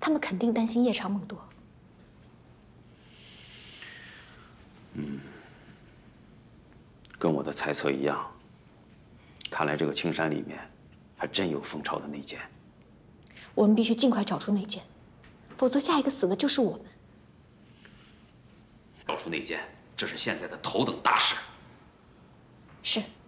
他们肯定担心夜长梦多。 跟我的猜测一样，看来这个青山里面还真有蜂巢的内奸。 我们必须尽快找出内奸，否则下一个死的就是我们。 找出内奸，这是现在的头等大事。 是。